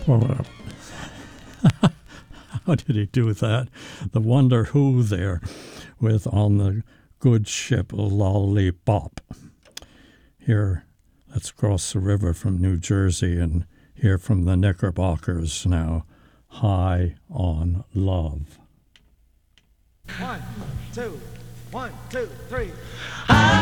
Well, how did he do that? The Wonder Who there with On the Good Ship Lollipop. Here, let's cross the river from New Jersey and hear from the Knickerbockers now. High on Love. 1, 2, 1, 2, 3.